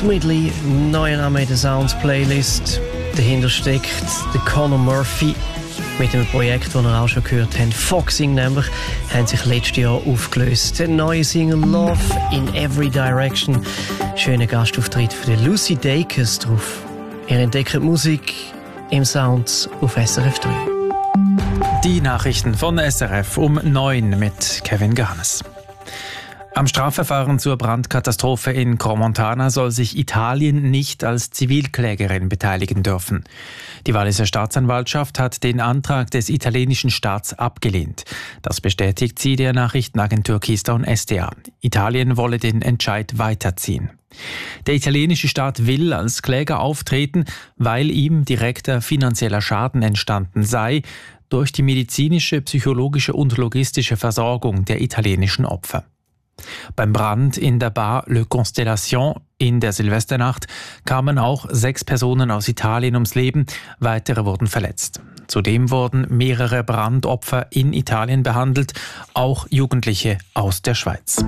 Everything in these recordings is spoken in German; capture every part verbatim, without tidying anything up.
Medley, neuer Name in der Sounds Playlist. Dahinter steckt der Conor Murphy mit einem Projekt, das wir auch schon gehört haben. Foxing nämlich, haben sich letztes Jahr aufgelöst. Der neue Single Love in Every Direction. Schöner Gastauftritt für die Lucy Dacus drauf. Ihr entdeckt Musik im Sounds auf S R F drei. Die Nachrichten von S R F um neun mit Kevin Gahanes. Am Strafverfahren zur Brandkatastrophe in Crans-Montana soll sich Italien nicht als Zivilklägerin beteiligen dürfen. Die Walliser Staatsanwaltschaft hat den Antrag des italienischen Staats abgelehnt. Das bestätigt sie der Nachrichtenagentur Keystone S D A. Italien wolle den Entscheid weiterziehen. Der italienische Staat will als Kläger auftreten, weil ihm direkter finanzieller Schaden entstanden sei durch die medizinische, psychologische und logistische Versorgung der italienischen Opfer. Beim Brand in der Bar Le Constellation in der Silvesternacht kamen auch sechs Personen aus Italien ums Leben, weitere wurden verletzt. Zudem wurden mehrere Brandopfer in Italien behandelt, auch Jugendliche aus der Schweiz.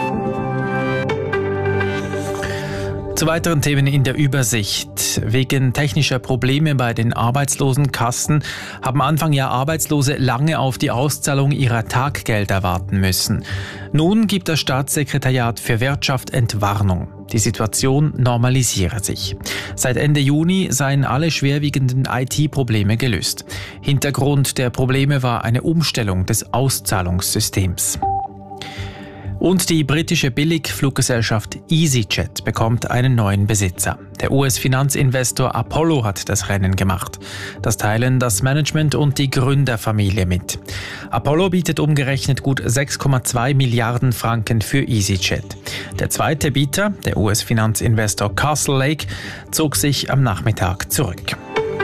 Zu weiteren Themen in der Übersicht. Wegen technischer Probleme bei den Arbeitslosenkassen haben Anfang Jahr Arbeitslose lange auf die Auszahlung ihrer Taggelder warten müssen. Nun gibt das Staatssekretariat für Wirtschaft Entwarnung. Die Situation normalisiere sich. Seit Ende Juni seien alle schwerwiegenden I T-Probleme gelöst. Hintergrund der Probleme war eine Umstellung des Auszahlungssystems. Und die britische Billigfluggesellschaft EasyJet bekommt einen neuen Besitzer. Der U S-Finanzinvestor Apollo hat das Rennen gemacht. Das teilen das Management und die Gründerfamilie mit. Apollo bietet umgerechnet gut sechs Komma zwei Milliarden Franken für EasyJet. Der zweite Bieter, der U S-Finanzinvestor Castle Lake, zog sich am Nachmittag zurück.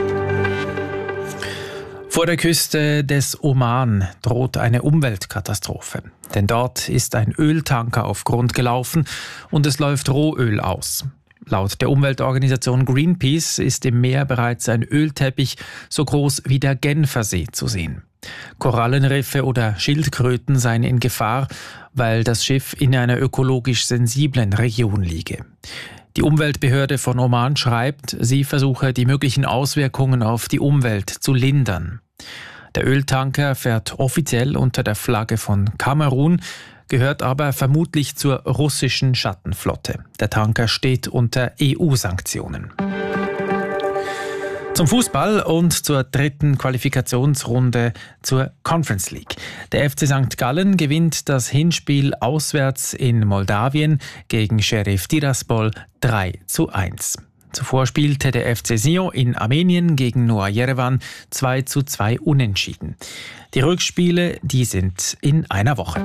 Vor der Küste des Oman droht eine Umweltkatastrophe. Denn dort ist ein Öltanker auf Grund gelaufen und es läuft Rohöl aus. Laut der Umweltorganisation Greenpeace ist im Meer bereits ein Ölteppich so groß wie der Genfersee zu sehen. Korallenriffe oder Schildkröten seien in Gefahr, weil das Schiff in einer ökologisch sensiblen Region liege. Die Umweltbehörde von Oman schreibt, sie versuche die möglichen Auswirkungen auf die Umwelt zu lindern. Der Öltanker fährt offiziell unter der Flagge von Kamerun, gehört aber vermutlich zur russischen Schattenflotte. Der Tanker steht unter E U-Sanktionen. Zum Fußball und zur dritten Qualifikationsrunde zur Conference League. Der F C Sankt Gallen gewinnt das Hinspiel auswärts in Moldawien gegen Sheriff Tiraspol drei zu eins. Zuvor spielte der F C Sion in Armenien gegen Noah Yerevan zwei zu zwei unentschieden. Die Rückspiele, die sind in einer Woche.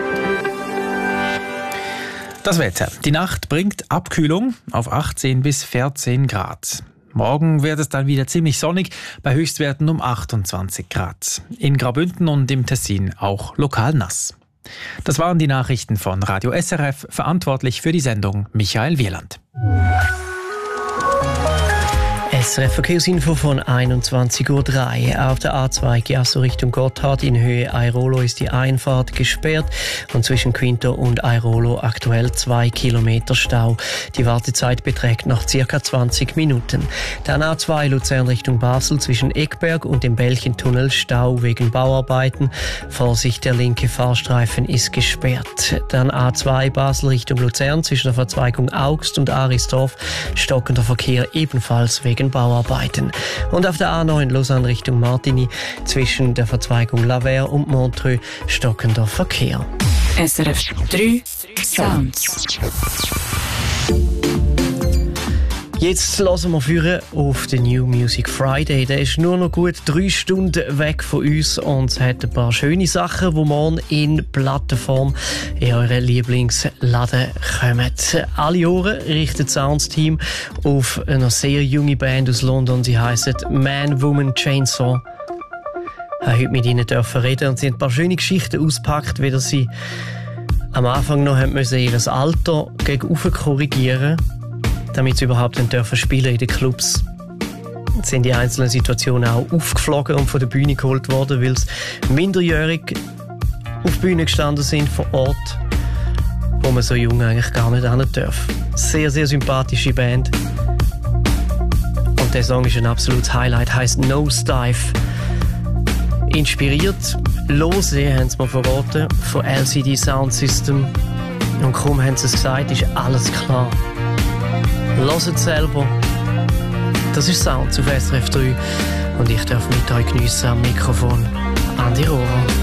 Das Wetter. Die Nacht bringt Abkühlung auf achtzehn bis vierzehn Grad. Morgen wird es dann wieder ziemlich sonnig, bei Höchstwerten um achtundzwanzig Grad. In Graubünden und im Tessin auch lokal nass. Das waren die Nachrichten von Radio S R F, verantwortlich für die Sendung Michael Wieland. S R F-Verkehrsinfo von einundzwanzig Uhr drei. Auf der A zwei Chiasso Richtung Gotthard in Höhe Airolo ist die Einfahrt gesperrt und zwischen Quinto und Airolo aktuell zwei Kilometer Stau. Die Wartezeit beträgt noch circa zwanzig Minuten. Dann A zwei Luzern Richtung Basel zwischen Eckberg und dem Bällchentunnel Stau wegen Bauarbeiten. Vorsicht, der linke Fahrstreifen ist gesperrt. Dann A zwei Basel Richtung Luzern zwischen der Verzweigung Augst und Arisdorf stockender Verkehr ebenfalls wegen Bauarbeiten. Und auf der A neun Lausanne Richtung Martigny zwischen der Verzweigung Lavers und Montreux stockender Verkehr. S R F drei Sounds. Jetzt hören wir führen auf den New Music Friday. Der ist nur noch gut drei Stunden weg von uns und es hat ein paar schöne Sachen, die morgen in Plattenform in euren Lieblingsladen kommen. Alle Ohren richtet das Sounds-Team auf eine sehr junge Band aus London. Sie heisst Man, Woman, Chainsaw. Ich durfte heute mit ihnen reden und sie haben ein paar schöne Geschichten ausgepackt, wie sie am Anfang noch haben müssen ihr Alter gegen korrigieren, damit sie überhaupt dürfen spielen in den Clubs. Jetzt sind die einzelnen Situationen auch aufgeflogen und von der Bühne geholt worden, weil sie minderjährig auf der Bühne gestanden sind vor Ort wo man so jung eigentlich gar nicht hin darf. Sehr, sehr sympathische Band. Und der Song ist ein absolutes Highlight, heisst Nosedive. Inspiriert, lose, haben sie mir verraten, von L C D Sound System. Und kaum haben sie es gesagt, ist alles klar. Hört es selber. Das ist Sounds auf S R F drei. Und ich darf mit euch geniessen am Mikrofon. Andi Rohrer.